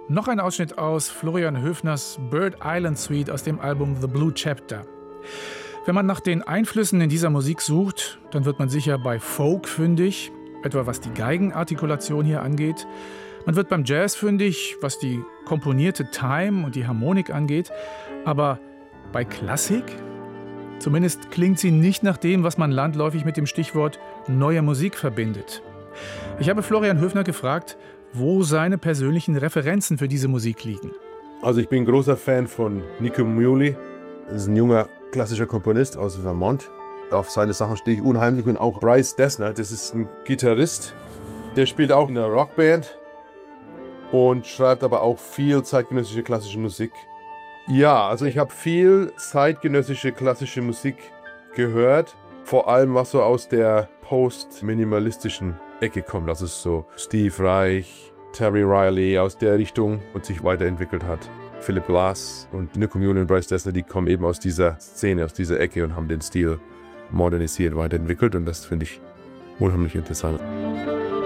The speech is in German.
Noch ein Ausschnitt aus Florian Höfners Bird Island Suite aus dem Album The Blue Chapter. Wenn man nach den Einflüssen in dieser Musik sucht, dann wird man sicher bei Folk fündig, etwa was die Geigenartikulation hier angeht. Man wird beim Jazz fündig, was die komponierte Time und die Harmonik angeht. Aber bei Klassik? Zumindest klingt sie nicht nach dem, was man landläufig mit dem Stichwort neue Musik verbindet. Ich habe Florian Höfner gefragt, wo seine persönlichen Referenzen für diese Musik liegen. Also ich bin großer Fan von Nico Muhly. Das ist ein junger klassischer Komponist aus Vermont. Auf seine Sachen stehe ich unheimlich. Und auch Bryce Dessner, das ist ein Gitarrist. Der spielt auch in einer Rockband und schreibt aber auch viel zeitgenössische klassische Musik. Ja, also ich habe viel zeitgenössische klassische Musik gehört. Vor allem was so aus der post-minimalistischen Ecke kommt. Also so Steve Reich, Terry Riley aus der Richtung und sich weiterentwickelt hat. Philip Glass und Nico Muhly und Bryce Dessner, die kommen eben aus dieser Szene, aus dieser Ecke und haben den Stil modernisiert, weiterentwickelt und das finde ich unheimlich interessant.